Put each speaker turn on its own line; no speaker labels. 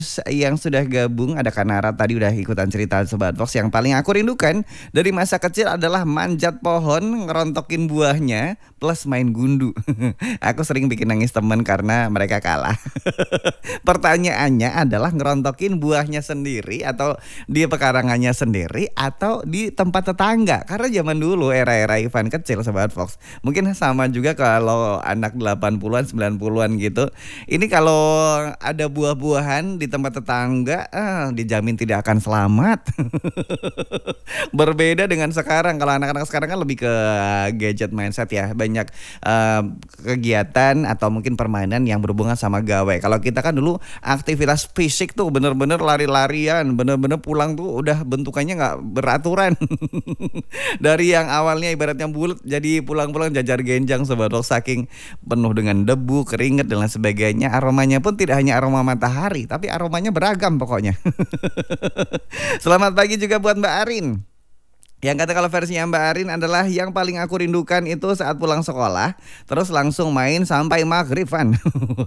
yang sudah gabung, ada Kanara tadi udah ikutan cerita Sobat Fox. Yang paling aku rindukan dari masa kecil adalah manjat pohon, ngerontokin buahnya, plus main gundu. Aku sering bikin nangis temen karena mereka kalah. Pertanyaannya adalah ngerontokin buahnya sendiri atau di pekarangannya sendiri atau di tempat tetangga. Karena zaman dulu era-era Ivan kecil Sobat Fox. Mungkin sama juga kalau anak 80-an 90-an gitu. Ini kalau ada buah-buahan di tempat tetangga, dijamin tidak akan selamat. Berbeda dengan sekarang. Kalau anak-anak sekarang kan lebih ke gadget mindset ya. Banyak kegiatan atau mungkin permainan yang berhubungan sama gawe. Kalau kita kan dulu aktivitas fisik tuh bener-bener lari-larian, bener-bener pulang tuh udah bentukannya nggak beraturan. Dari yang awalnya ibaratnya bulat jadi pulang-pulang jajar genjang Sobat Rock, saking penuh dengan debu, keringat dan lain sebagainya. Aromanya pun tidak hanya aroma matahari, tapi aromanya beragam pokoknya. Selamat pagi juga buat Mbak Arin. Yang kata kalau versinya Mbak Arin adalah yang paling aku rindukan itu saat pulang sekolah terus langsung main sampai maghrib Van.